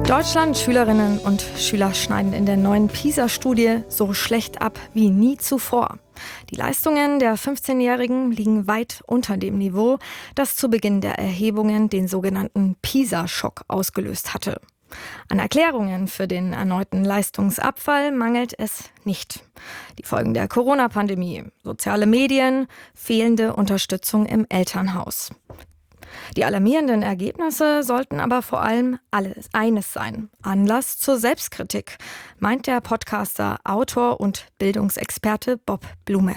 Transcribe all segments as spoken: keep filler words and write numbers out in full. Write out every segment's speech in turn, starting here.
Deutschland, Schülerinnen und Schüler schneiden in der neuen PISA-Studie so schlecht ab wie nie zuvor. Die Leistungen der fünfzehnjährigen liegen weit unter dem Niveau, das zu Beginn der Erhebungen den sogenannten PISA-Schock ausgelöst hatte. An Erklärungen für den erneuten Leistungsabfall mangelt es nicht. Die Folgen der Corona-Pandemie, soziale Medien, fehlende Unterstützung im Elternhaus. Die alarmierenden Ergebnisse sollten aber vor allem alles eines sein: Anlass zur Selbstkritik, meint der Podcaster, Autor und Bildungsexperte Bob Blume.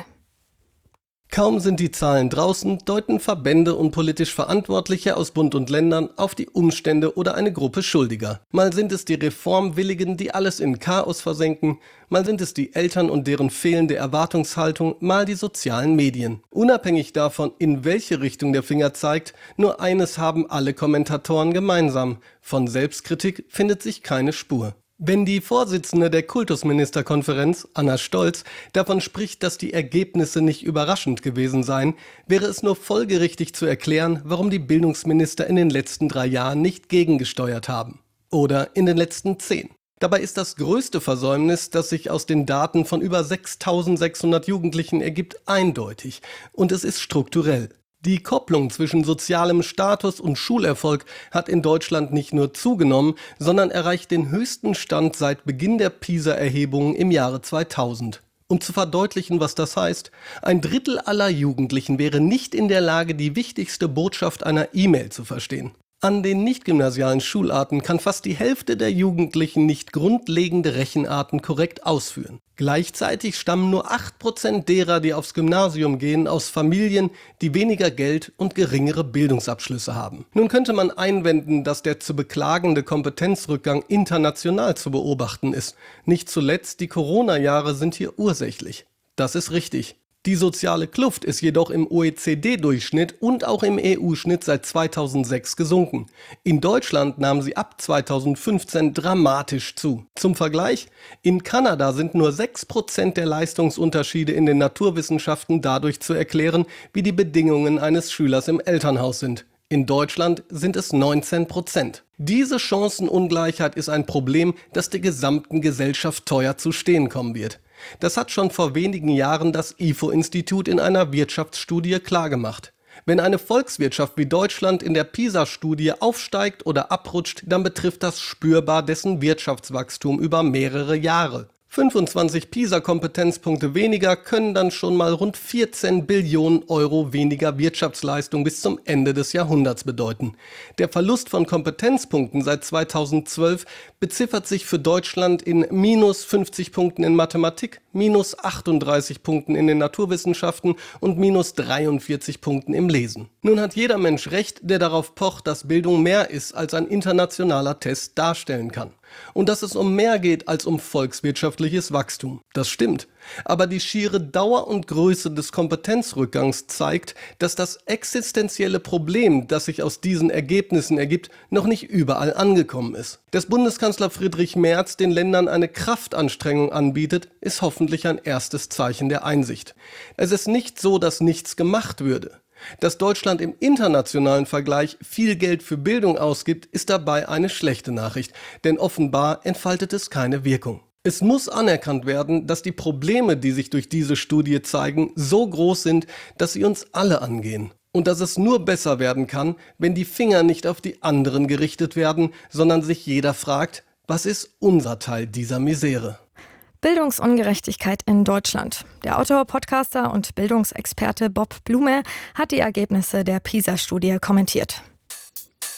Kaum sind die Zahlen draußen, deuten Verbände und politisch Verantwortliche aus Bund und Ländern auf die Umstände oder eine Gruppe Schuldiger. Mal sind es die Reformwilligen, die alles in Chaos versenken, mal sind es die Eltern und deren fehlende Erwartungshaltung, mal die sozialen Medien. Unabhängig davon, in welche Richtung der Finger zeigt, nur eines haben alle Kommentatoren gemeinsam: Von Selbstkritik findet sich keine Spur. Wenn die Vorsitzende der Kultusministerkonferenz, Anna Stolz, davon spricht, dass die Ergebnisse nicht überraschend gewesen seien, wäre es nur folgerichtig zu erklären, warum die Bildungsminister in den letzten drei Jahren nicht gegengesteuert haben. Oder in den letzten zehn. Dabei ist das größte Versäumnis, das sich aus den Daten von über sechstausendsechshundert Jugendlichen ergibt, eindeutig. Und es ist strukturell. Die Kopplung zwischen sozialem Status und Schulerfolg hat in Deutschland nicht nur zugenommen, sondern erreicht den höchsten Stand seit Beginn der PISA-Erhebungen im Jahre zweitausend. Um zu verdeutlichen, was das heißt: Ein Drittel aller Jugendlichen wäre nicht in der Lage, die wichtigste Botschaft einer E-Mail zu verstehen. An den nicht-gymnasialen Schularten kann fast die Hälfte der Jugendlichen nicht grundlegende Rechenarten korrekt ausführen. Gleichzeitig stammen nur acht Prozent derer, die aufs Gymnasium gehen, aus Familien, die weniger Geld und geringere Bildungsabschlüsse haben. Nun könnte man einwenden, dass der zu beklagende Kompetenzrückgang international zu beobachten ist. Nicht zuletzt die Corona-Jahre sind hier ursächlich. Das ist richtig. Die soziale Kluft ist jedoch im O E C D-Durchschnitt und auch im E U-Schnitt seit zweitausendsechs gesunken. In Deutschland nahm sie ab zweitausendfünfzehn dramatisch zu. Zum Vergleich: In Kanada sind nur sechs Prozent der Leistungsunterschiede in den Naturwissenschaften dadurch zu erklären, wie die Bedingungen eines Schülers im Elternhaus sind. In Deutschland sind es neunzehn Prozent. Diese Chancenungleichheit ist ein Problem, das der gesamten Gesellschaft teuer zu stehen kommen wird. Das hat schon vor wenigen Jahren das I F O-Institut in einer Wirtschaftsstudie klargemacht. Wenn eine Volkswirtschaft wie Deutschland in der PISA-Studie aufsteigt oder abrutscht, dann betrifft das spürbar dessen Wirtschaftswachstum über mehrere Jahre. fünfundzwanzig PISA-Kompetenzpunkte weniger können dann schon mal rund vierzehn Billionen Euro weniger Wirtschaftsleistung bis zum Ende des Jahrhunderts bedeuten. Der Verlust von Kompetenzpunkten seit zweitausendzwölf beziffert sich für Deutschland in minus fünfzig Punkten in Mathematik, minus achtunddreißig Punkten in den Naturwissenschaften und minus dreiundvierzig Punkten im Lesen. Nun hat jeder Mensch recht, der darauf pocht, dass Bildung mehr ist, als ein internationaler Test darstellen kann. Und dass es um mehr geht als um volkswirtschaftliches Wachstum. Das stimmt. Aber die schiere Dauer und Größe des Kompetenzrückgangs zeigt, dass das existenzielle Problem, das sich aus diesen Ergebnissen ergibt, noch nicht überall angekommen ist. Dass Bundeskanzler Friedrich Merz den Ländern eine Kraftanstrengung anbietet, ist hoffentlich ein erstes Zeichen der Einsicht. Es ist nicht so, dass nichts gemacht würde. Dass Deutschland im internationalen Vergleich viel Geld für Bildung ausgibt, ist dabei eine schlechte Nachricht, denn offenbar entfaltet es keine Wirkung. Es muss anerkannt werden, dass die Probleme, die sich durch diese Studie zeigen, so groß sind, dass sie uns alle angehen. Und dass es nur besser werden kann, wenn die Finger nicht auf die anderen gerichtet werden, sondern sich jeder fragt: Was ist unser Teil dieser Misere? Bildungsungerechtigkeit in Deutschland. Der Autor, Podcaster und Bildungsexperte Bob Blume hat die Ergebnisse der PISA-Studie kommentiert.